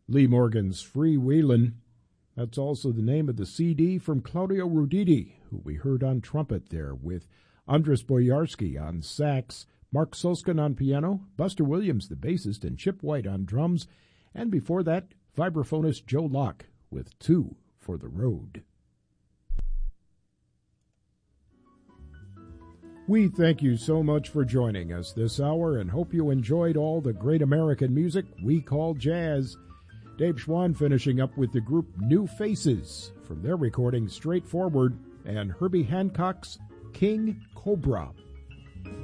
Lee Morgan's Freewheelin'. That's also the name of the CD from Claudio Roditi, who we heard on trumpet there, with Andres Boyarsky on sax, Mark Solskin on piano, Buster Williams, the bassist, and Chip White on drums, and before that, vibraphonist Joe Locke with Two for the Road. We thank you so much for joining us this hour and hope you enjoyed all the great American music we call jazz. Dave Schwann finishing up with the group New Faces from their recording Straightforward and Herbie Hancock's King Cobra.